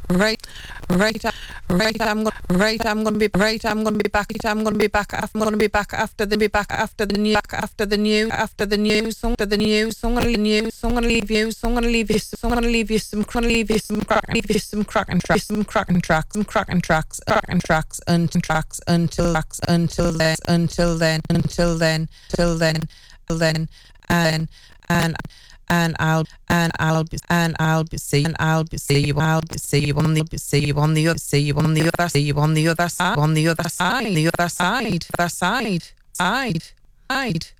right, right, right. I'm gonna be right. I'm gonna be back. I'm gonna be back. I'm gonna be back after the new after the new after the news. After the news. I'm gonna leave you. I'm gonna leave you. I'm gonna leave you. I'm gonna leave you some. Gonna leave you some crack. Leave you some crack and tracks. Some crack and tracks. Some crack and tracks. Crack and tracks. Until tracks. Until then. Until then. Until then. Till then. Till then. And I'll be see you on the other side